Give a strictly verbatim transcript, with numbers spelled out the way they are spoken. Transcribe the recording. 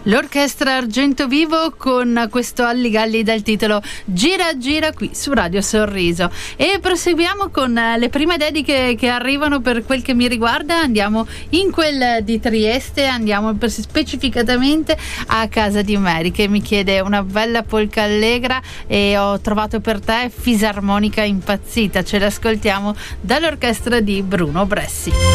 L'orchestra Argento Vivo con questo Alligalli dal titolo Gira Gira qui su Radio Sorriso. E proseguiamo con le prime dediche che arrivano. Per quel che mi riguarda andiamo in quel di Trieste, andiamo specificatamente a casa di Mary che mi chiede una bella polka allegra e ho trovato per te Fisarmonica Impazzita. Ce l'ascoltiamo dall'orchestra di Bruno Bressi.